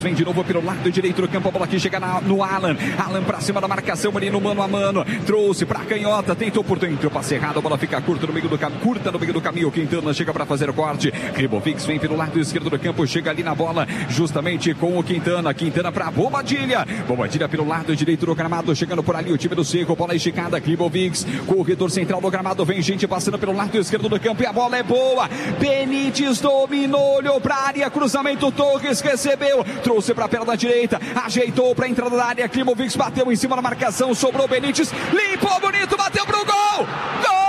Vem de novo pelo lado direito do campo, a bola aqui chega no Alan. Alan pra cima da marcação ali no mano a mano. Trouxe pra canhota, tentou por dentro, passe errado, a bola fica curta no meio do caminho. Quintana chega pra fazer o corte. Kribovic vem pelo lado esquerdo do campo, chega ali na bola, justamente com o Quintana. Quintana pra Bobadilha. Bobadilha pelo lado direito do gramado, chegando por ali o time do Cerro, bola esticada. Kribovic, corredor central do gramado, vem gente passando pelo lado esquerdo do campo e a bola é boa. Benítez dominou, olhou pra área, cruzamento, Torres recebeu. Trouxe para a perna direita, ajeitou para a entrada da área, Kribovic bateu em cima da marcação, sobrou Benítez, limpou bonito, bateu pro gol! Gol!